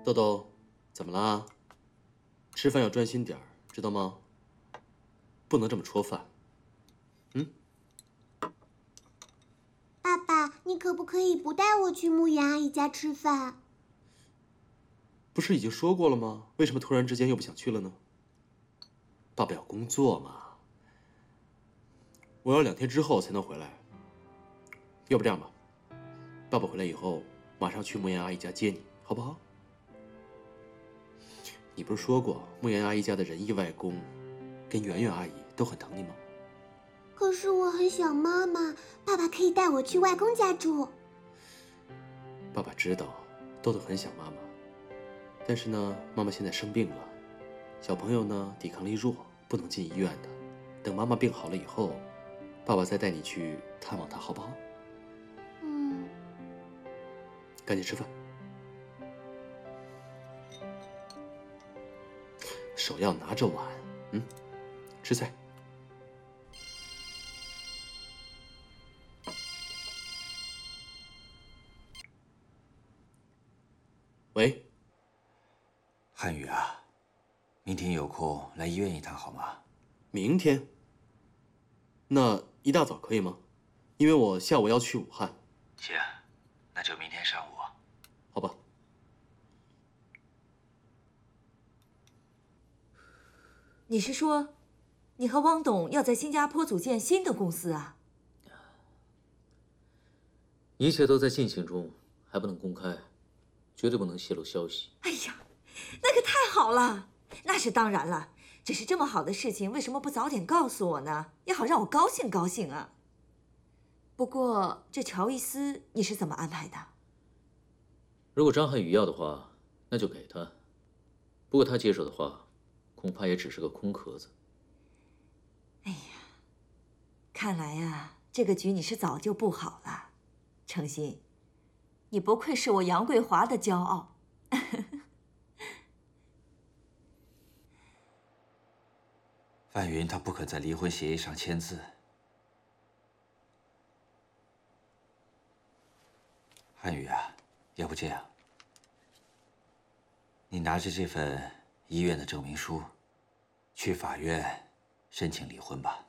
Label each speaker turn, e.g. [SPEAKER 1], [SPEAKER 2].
[SPEAKER 1] 豆豆，怎么啦？吃饭要专心点儿，知道吗？不能这么戳饭。
[SPEAKER 2] 爸爸，你可不可以不带我去慕言阿姨家吃饭？
[SPEAKER 1] 不是已经说过了吗？为什么突然之间又不想去了呢？爸爸要工作嘛，我要2天之后才能回来。要不这样吧，爸爸回来以后马上去慕言阿姨家接你，好不好？你不是说过慕言阿姨家的仁义外公跟圆圆阿姨都很疼你吗？
[SPEAKER 2] 可是我很想妈妈，爸爸可以带我去外公家住。
[SPEAKER 1] 爸爸知道豆豆很想妈妈，但是呢，妈妈现在生病了，小朋友呢抵抗力弱，不能进医院的。等妈妈病好了以后，爸爸再带你去探望她，好不好？赶紧吃饭，手要拿着碗，吃菜。喂，
[SPEAKER 3] 汉宇啊，明天有空来医院一趟好吗？
[SPEAKER 1] 明天？那一大早可以吗？因为我下午要去武汉。
[SPEAKER 3] 行，那就明天上午。
[SPEAKER 1] 好吧。
[SPEAKER 4] 你是说，你和汪董要在新加坡组建新的公司啊？
[SPEAKER 5] 一切都在进行中，还不能公开，绝对不能泄露消息。
[SPEAKER 4] 哎呀，那可太好了！那是当然了，只是这么好的事情，为什么不早点告诉我呢？也好让我高兴高兴啊。不过这乔伊斯你是怎么安排的？
[SPEAKER 5] 如果张瀚宇要的话，那就给他；不过他接手的话，恐怕也只是个空壳子。
[SPEAKER 4] 哎呀，看来啊，这个局你是早就布好了。程心，你不愧是我杨桂华的骄傲。
[SPEAKER 3] 范云他不肯在离婚协议上签字。汉宇啊，要不这样，你拿着这份医院的证明书，去法院申请离婚吧。